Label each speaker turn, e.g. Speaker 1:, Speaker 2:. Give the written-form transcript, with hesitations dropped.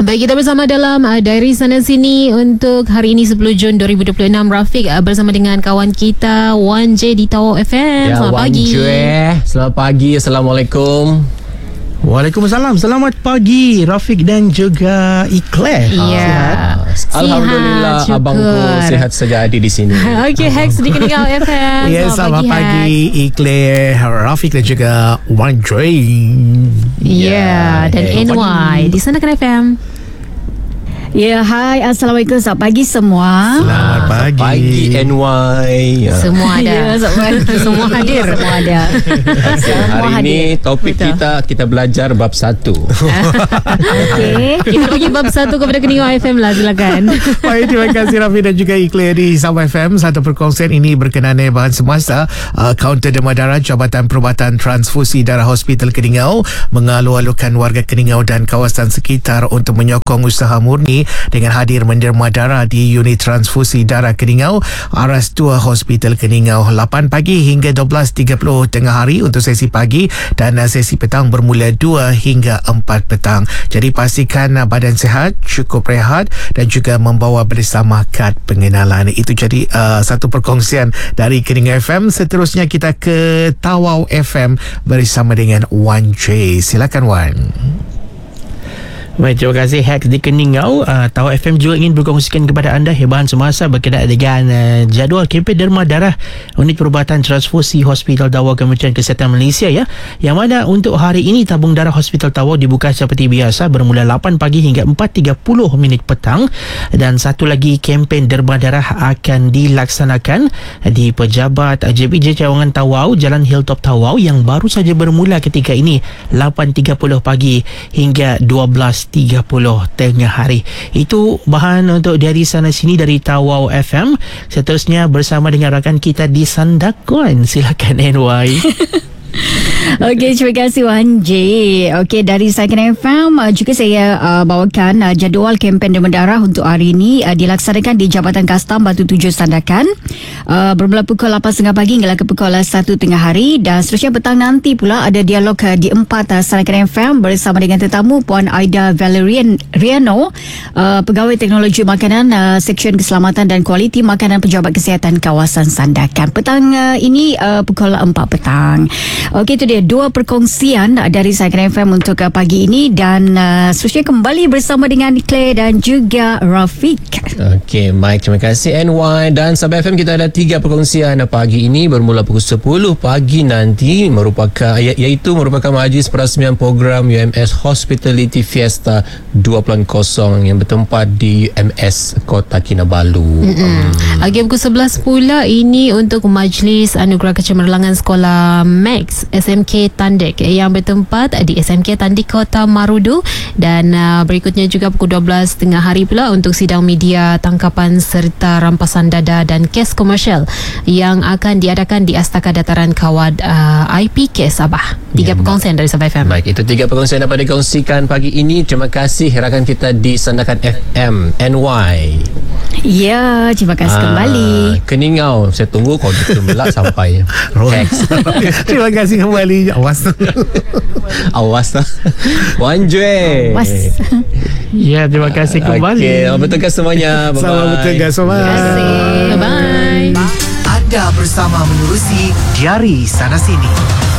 Speaker 1: Baik, kita bersama dalam Diary Sana Sini untuk hari ini 10 Jun 2026. Rafiq bersama dengan kawan kita Wan J di Tawau FM. Selamat pagi.
Speaker 2: Selamat pagi. Assalamualaikum.
Speaker 3: Waalaikumsalam. Selamat pagi Rafiq dan juga Ikhlas.
Speaker 1: Ya.
Speaker 2: Alhamdulillah,
Speaker 1: sihat,
Speaker 2: abangku sihat saja ada di sini.
Speaker 1: Okey, Hex di Keningau FM.
Speaker 3: Ya, selamat pagi Ikhlas, Rafiq dan juga Wan J.
Speaker 1: Ya, dan NY di Sana Kan FM.
Speaker 4: Ya, hai, Assalamualaikum. Selamat pagi semua.
Speaker 3: Selamat pagi.
Speaker 2: Pagi NY.
Speaker 1: Semua ada.
Speaker 4: Ya,
Speaker 1: Semua hadir.
Speaker 4: Semua ada.
Speaker 2: Okay, hari ini topik
Speaker 1: Betul.
Speaker 2: kita belajar bab 1.
Speaker 4: Okey.
Speaker 1: Kita bagi bab 1 kepada Keningau FM lah, silakan.
Speaker 3: Baik, terima kasih Rafiq dan juga Ikhlas di Sabah FM. Satu perkongsian ini berkenaan bahan semasa. Kaunter Derma Darah Jabatan Perubatan Transfusi Darah Hospital Keningau mengalu-alukan warga Keningau dan kawasan sekitar untuk menyokong usaha murni dengan hadir menderma darah di unit transfusi darah Keningau, Aras 2 Hospital Keningau, 8 pagi hingga 12.30 tengah hari untuk sesi pagi dan sesi petang bermula 2 hingga 4 petang. Jadi pastikan badan sihat, cukup rehat dan juga membawa bersama kad pengenalan. Itu jadi satu perkongsian dari Keningau FM. Seterusnya kita ke Tawau FM bersama dengan Wan J. Silakan Wan.
Speaker 5: Baik, terima kasih Hex di Keningau. Tawau FM juga ingin berkongsikan kepada anda hebahan semasa berkenaan dengan jadual kempen derma darah unit perubatan transfusi Hospital Tawau Kementerian Kesihatan Malaysia, ya. Yang mana untuk hari ini tabung darah Hospital Tawau dibuka seperti biasa bermula 8 pagi hingga 4.30 minit petang, dan satu lagi kempen derma darah akan dilaksanakan di pejabat JPJ Cawangan Tawau, Jalan Hilltop Tawau, yang baru saja bermula ketika ini 8.30 pagi hingga 12.30 tengah hari. Itu bahan untuk dari sana sini dari Tawau FM. Seterusnya bersama dengan rakan kita di Sandakan. Silakan NY.
Speaker 4: Okey, terima kasih Wan J. Okey, dari Sandakan FM juga saya bawakan jadual kempen derma darah untuk hari ini dilaksanakan di Jabatan Kastam Batu Tujuh Sandakan, bermula pukul 8.30 pagi hingga ke pukul 1 tengah hari, dan seterusnya petang nanti pula ada dialog di 4 Sandakan FM bersama dengan tetamu Puan Aida Valerian Riano, Pegawai Teknologi Makanan, Seksyen Keselamatan dan Kualiti Makanan Pejabat Kesihatan Kawasan Sandakan. Petang ini pukul 4 petang. Okey, itu dia dua perkongsian dari Sandakan FM untuk pagi ini, dan seterusnya kembali bersama dengan Claire dan juga Rafiq.
Speaker 2: Okey, baik, terima kasih NY dan Sabah FM. Kita ada 3 perkongsian pagi ini bermula pukul 10 pagi nanti, iaitu merupakan majlis perasmian program UMS Hospitality Fiesta 2.0 yang bertempat di UMS Kota Kinabalu.
Speaker 1: Okey, pukul 11 pula ini untuk majlis anugerah kecemerlangan sekolah Max SMK Tandik yang bertempat di SMK Tandik Kota Marudu, dan berikutnya juga pukul 12 tengah hari pula untuk sidang media tangkapan serta rampasan dada dan kes komersial yang akan diadakan di Astaka Dataran Kawat IPK Sabah. 3 perkongsian dari Sabah FM.
Speaker 2: Baik, itu 3 perkongsian dapat dikongsikan pagi ini. Terima kasih rakan kita di Sandakan FM NY.
Speaker 4: Ya, terima kasih kembali.
Speaker 2: Keningau, saya tunggu kau belak sampai. Hex.
Speaker 3: Terima kasih kembali. Awas.
Speaker 2: Awas lah. Wan J.
Speaker 4: Was.
Speaker 5: Ya, terima kasih kembali.
Speaker 2: Okey, selamat bertugas semuanya. Bye-bye.
Speaker 3: Selamat bertugas semua.
Speaker 1: Terima kasih. Bye-bye.
Speaker 6: Anda bersama menerusi Diary Sana Sini.